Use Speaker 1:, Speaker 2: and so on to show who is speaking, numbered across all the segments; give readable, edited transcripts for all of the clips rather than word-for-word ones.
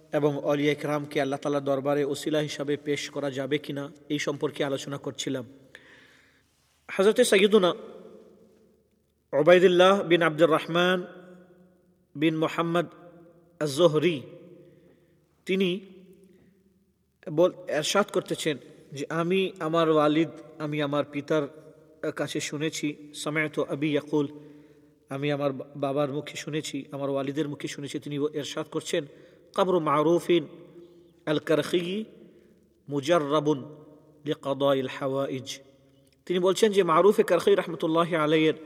Speaker 1: এবং আউলিয়া কিরামকে আল্লাহ তাআলার দরবারে ওসিলা হিসাবে পেশ করা যাবে কিনা এই সম্পর্কে আলোচনা করছিলাম। হযরত সাইয়্যিদুনা উবাইদুল্লাহ বিন আব্দুর রহমান বিন মুহাম্মদ আজ-জোহরি তিনি ইরশাদ করতেছেন যে আমি আমার ওয়ালিদ, আমি আমার পিতার কাছে শুনেছি, সামি'তু আবি ইয়াকুল, আমি আমার বাবার মুখে শুনেছি, আমার ওয়ালিদের মুখে শুনেছি, তিনি ইরশাদ করছেন কবরু মারুফিন আল কারখি মুজাররাবুন লিকাদাইল হাওয়াইজ। তিনি বলছেন যে মারুফে কারখি রহমতুল্লাহ আলাইহির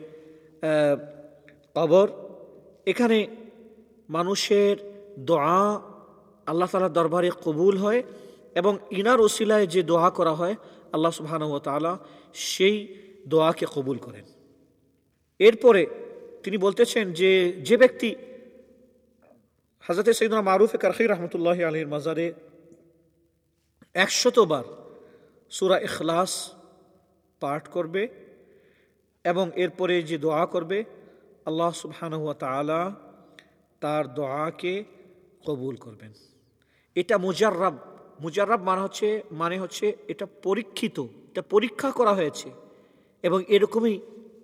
Speaker 1: কবর, এখানে মানুষের দোয়া আল্লাহ তাআলার দরবারে কবুল হয় এবং ইনার ওসিলায় যে দোয়া করা হয় আল্লাহ সুবহানাহু ওয়া তাআলা সেই দোয়াকে কবুল করেন। এরপরে তিনি বলতেছেন যে যে ব্যক্তি হযরত সাইয়্যিদুনা মারুফে কারখি রহমতুল্লাহ আলাইহির মাজারে 100 বার সূরা ইখলাস পাঠ করবে এবং এরপরে যে দোয়া করবে আল্লাহ সুবহানাহু ওয়া তাআলা তার দোয়াকে কবুল করবেন। এটা মুজাররাব, মুজাররাব মানে হচ্ছে এটা পরীক্ষিত, এটা পরীক্ষা করা হয়েছে এবং এরকমই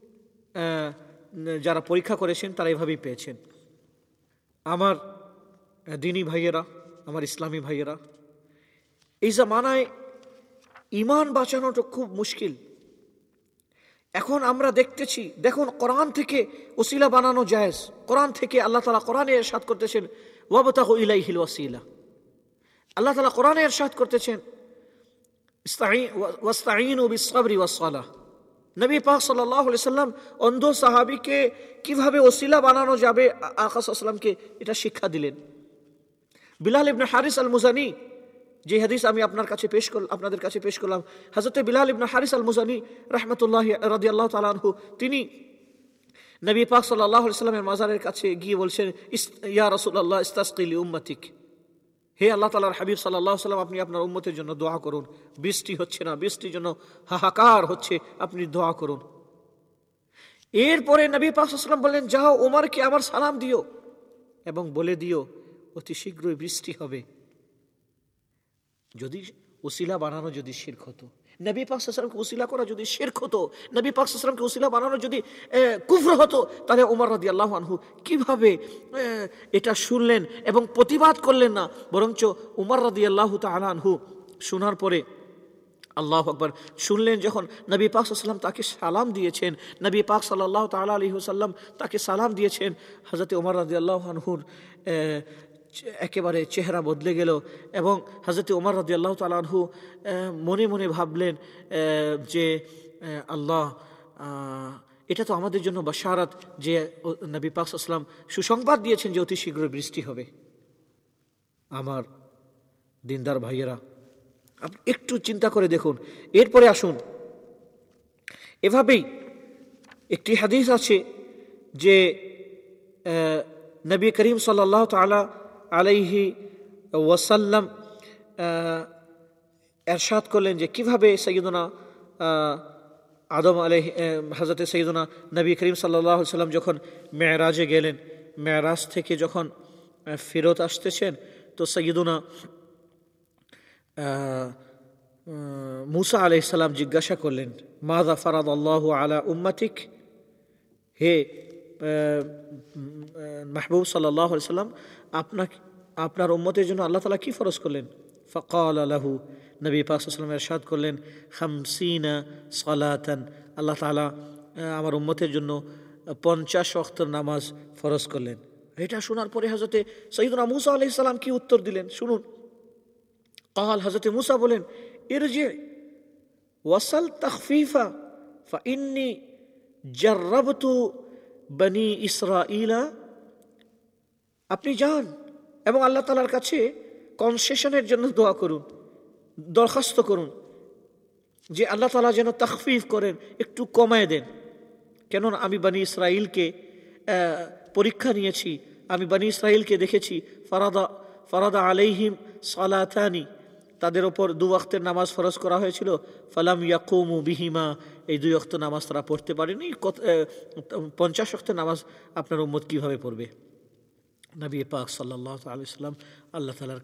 Speaker 1: যারা পরীক্ষা করেছেন তারা এভাবেই পেয়েছেন। আমার দিনী ভাইয়েরা, আমার ইসলামী ভাইয়েরা, এই জামানায় ঈমান বাঁচানোটা খুব মুশকিল। এখন আমরা দেখতেছি, দেখুন কোরআন থেকে ওসিলা বানানো জায়েজ। কোরআন থেকে আল্লাহ তাআলা কোরআনে ইরশাদ করতেছেন ওয়াবতাগু ইলাইহিল ওয়াসিলা। আল্লাহ তাআলা কোরআনে ইরশাদ করতেছেন ওয়াস্তাঈনু বিস-সাবরি ওয়াস-সালাহ। নবী পাক সাল্লাল্লাহু আলাইহি সাল্লাম অন্ধ সাহাবীকে কিভাবে ওসিলা বানানো যাবে আকা সাল্লাল্লাহু আলাইহি সাল্লামকে এটা শিক্ষা দিলেন। বিলাল ইবনে হারিস আল মুজানি, যে হাদিস আমি আপনাদের কাছে পেশ করলাম, হযরত বিলাল ইবনে হারিস আল মুজানি রাহমাতুল্লাহি রাদিয়াল্লাহু তাআলা আনহু, তিনি নবী পাক সাল্লাল্লাহু আলাইহি সাল্লামের মাজারের কাছে গিয়ে বলছেন ইয়া রাসূলুল্লাহ ইস্তাসকি লি উম্মতিক, হে আল্লাহ তাআলার হাবিব সাল্লাল্লাহু আলাইহি সাল্লাম, আপনি আপনার উম্মতের জন্য দোয়া করুন, বৃষ্টি হচ্ছে না, বৃষ্টির জন্য হাহাকার হচ্ছে, আপনি দোয়া করুন। এরপরে নবী পাক সাল্লাল্লাহু আলাইহি সাল্লাম বললেন যাও ওমরকে আমার সালাম দিও এবং বলে দিও অতি শীঘ্রই বৃষ্টি হবে। যদি ওসিলা বানানো যদি শিরক হতো, নবী পাক সাল্লাল্লাহু আলাইহি ওয়াসাল্লামকে ওসিলা করা যদি শিরক হতো, নবী পাক সাল্লাল্লাহু আলাইহি ওয়াসাল্লামকে ওসিলা বানানো যদি কুফর হতো, তাহলে ওমর রাদিয়াল্লাহু আনহু কিভাবে এটা শুনলেন এবং প্রতিবাদ করলেন না? বরঞ্চ ওমর রাদিয়াল্লাহু তাআলা আনহু শোনার পরে আল্লাহু আকবার শুনলেন, যখন নবী পাক সাল্লাল্লাহু আলাইহি ওয়াসাল্লাম তাকে সালাম দিয়েছেন, নবী পাক সাল্লাল্লাহু তাআলা আলাইহি ওয়াসাল্লাম তাকে সালাম দিয়েছেন, হযরত ওমর রাদিয়াল্লাহু আনহুর একেবারে চেহারা বদলে গেল এবং হযরত ওমর রাদিয়াল্লাহু তাআলা আনহু মনে মনে ভাবলেন যে আল্লাহ, এটা তো আমাদের জন্য বাশারাত যে নবী পাক সাল্লাল্লাহু আলাইহি ওয়াসাল্লাম সুসংবাদ দিয়েছেন যে অতি শীঘ্র বৃষ্টি হবে। আমার দিনদার ভাইয়েরা, আপনি একটু চিন্তা করে দেখুন। এরপরে আসুন, এভাবেই একটি হাদিস আছে যে নবী করিম সাল্লাল্লাহু তাআলা আলাইহি ওয়াসাল্লাম ইরশাদ করলেন যে কিভাবে সাইয়্যিদুনা আদম আলাইহি হযরত সাইয়্যিদুনা নবী করিম সাল্লাল্লাহু আলাইহি ওয়াসাল্লাম যখন মেরাজে গেলেন, মেরাজ থেকে যখন ফেরত আসতেছেন, তো সাইয়্যিদুনা মুসা আলাইহিস সালাম জিজ্ঞাসা করলেন মাযা ফারাদাল্লাহু আলা উম্মাতিক, হে মাহবুব সাল্লাল্লাহু আলাইহি সাল্লাম, আপনার উম্মতের জন্য আল্লাহ তাআলা কি ফরজ করলেন? ফাকাল লাহু, নবী পাক সাল্লাল্লাহু আলাইহি ওয়াসাল্লাম ইরশাদ করলেন 50 সালাতান, আল্লাহ তাআলা আমার উম্মতের জন্য 50 ওয়াক্ত নামাজ ফরজ করলেন। এটা শোনার পরে হযরত সাইয়্যিদুনা মুসা আলাইহিস সালাম কি উত্তর দিলেন শুনুন। قال হযরত মুসা বলেন ইরজি ওয়াসাল তাখফিফা ফাইন্নী জাররাবতু বনি ইসরাঈলা, আপনি যান এবং আল্লাহ তাআলার কাছে কনসেশনের জন্য দোয়া করুন, দরখাস্ত করুন যে আল্লাহ তাআলা যেন তাখফিফ করেন, একটু কমায় দেন। কেননা আমি বনি ইসরাঈলকে পরীক্ষা নিয়েছি, আমি বনি ইসরাঈলকে দেখেছি ফারাদা আলাইহিম সালাতানি, তাদের ওপর 2 ওয়াক্তের নামাজ ফরজ করা হয়েছিল, ফালাম ইয়াকুমু বিহিমা, এই 2 ওয়াক্ত নামাজ তারা পড়তে পারেনি, 50 ওয়াক্তের নামাজ আপনার উম্মত কিভাবে পড়বে? নবী পাক সাল্লাল্লাহু আলাইহি ওয়াসাল্লাম আল্লাহ তাআলার